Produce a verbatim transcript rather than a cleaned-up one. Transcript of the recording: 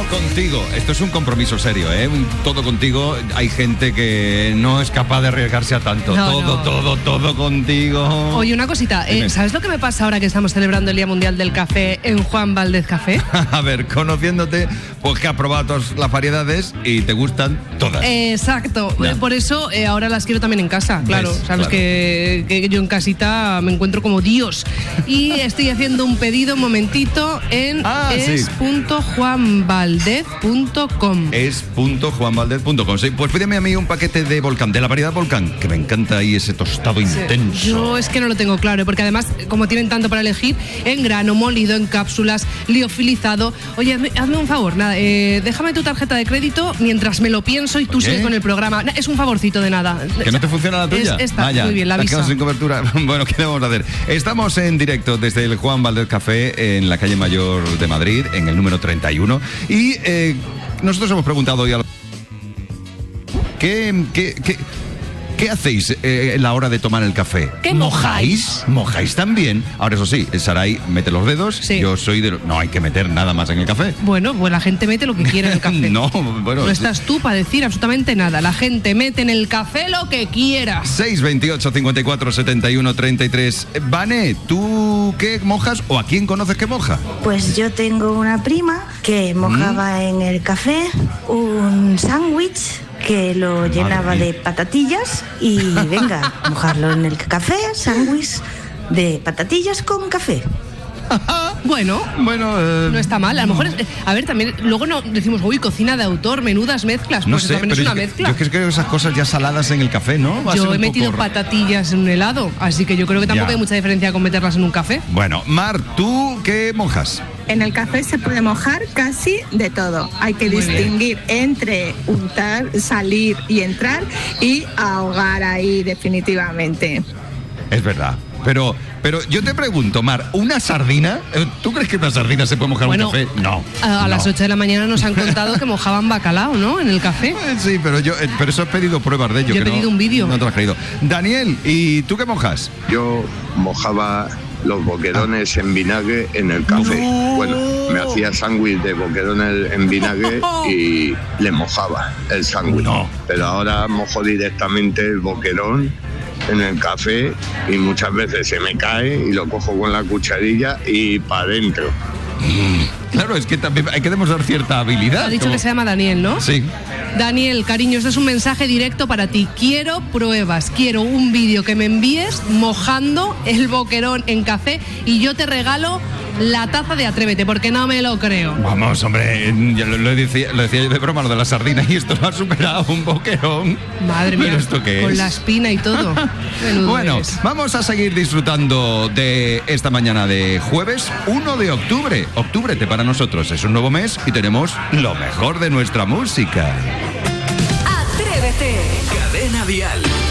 contigo. Esto es un compromiso serio, ¿eh? Un todo contigo. Hay gente que no es capaz de arriesgarse a tanto. No, todo, no. todo, todo contigo. Oye, una cosita. Eh, ¿Sabes lo que me pasa ahora que estamos celebrando el Día Mundial del Café en Juan Valdez Café? A ver, conociéndote, pues que has probado todas las variedades y te gustan todas. Exacto. Ya. Por eso eh, ahora las quiero también en casa. Claro, ¿Ves? sabes Claro. Que, que yo en casita me encuentro como Dios. Y estoy haciendo un pedido un momentito en Ah, sí. es punto juan valdez punto com. es punto juan valdez punto com. Sí, pues pídeme a mí un paquete de Volcán, de la variedad Volcán, que me encanta ahí ese tostado intenso. Yo es que no lo tengo claro, porque además, como tienen tanto para elegir, en grano, molido, en cápsulas, liofilizado. Oye, hazme, hazme un favor, nada, eh, déjame tu tarjeta de crédito mientras me lo pienso y tú ¿Qué? sigues con el programa. Na, Es un favorcito de nada. ¿Que no te funciona la tuya? Es esta, Vaya, muy bien, la has avisa. quedado sin cobertura. Bueno, ¿qué vamos a hacer? Estamos en directo desde el Juan Valdez Café en la calle Mayor de Madrid, en el número treinta y uno. Y eh, nosotros hemos preguntado hoy a la... ¿Qué, qué, qué, qué hacéis eh, en la hora de tomar el café? ¿Qué mojáis? ¿Mojáis también? Ahora, eso sí, Saray mete los dedos. Sí. Yo soy de... No hay que meter nada más en el café. Bueno, pues la gente mete lo que quiere en el café. No, bueno... No estás tú para decir absolutamente nada. La gente mete en el café lo que quiera. seis veintiocho, cincuenta y cuatro, setenta y uno, treinta y tres. Vane, ¿tú qué mojas o a quién conoces que moja? Pues yo tengo una prima que mojaba en el café un sándwich que lo llenaba mía. de patatillas y venga, mojarlo en el café, sándwich de patatillas con café. Bueno, Bueno, eh, no está mal. A lo mejor, es- a ver, también luego no decimos, uy, cocina de autor, menudas mezclas. no Pues sé, también es pero una yo, mezcla. yo es que creo que esas cosas ya saladas en el café, ¿no? Va a ser Yo he un metido poco- patatillas en un helado, así que yo creo que tampoco Ya. hay mucha diferencia con meterlas en un café. Bueno, Mar, ¿tú qué mojas? En el café se puede mojar casi de todo. Hay que Muy bien. distinguir entre untar, salir y entrar y ahogar ahí definitivamente. Es verdad. Pero, pero yo te pregunto, Mar, ¿una sardina? ¿Tú crees que una sardina se puede mojar en Bueno, un café? No. A, a no. las ocho de la mañana nos han contado que mojaban bacalao, ¿no? En el café. Eh, Sí, pero yo, eh, pero eso has pedido pruebas de ello. Yo he que no- pedido un vídeo. No te lo has creído. Daniel, ¿y tú qué mojas? Yo mojaba los boquerones en vinagre en el café. No. Bueno, me hacía sándwich de boquerones en vinagre y le mojaba el sándwich. No. Pero ahora mojo directamente el boquerón en el café y muchas veces se me cae y lo cojo con la cucharilla y para adentro. Claro, es que también hay que demostrar cierta habilidad. Ha dicho como- que se llama Daniel, ¿no? Sí. Daniel, cariño, este es un mensaje directo para ti. Quiero pruebas, quiero un vídeo que me envíes mojando el boquerón en café y yo te regalo la taza de Atrévete, porque no me lo creo. Vamos, hombre, ya lo, lo decía, lo decía yo de broma, lo de la sardina, y esto lo ha superado un boquerón. Madre mía, ¿Pero esto qué con es? la espina y todo. Menudo Bueno, eres. vamos a seguir disfrutando de esta mañana de jueves uno de octubre. Octúbrete para nosotros, es un nuevo mes y tenemos lo mejor de nuestra música. Atrévete. Cadena Dial.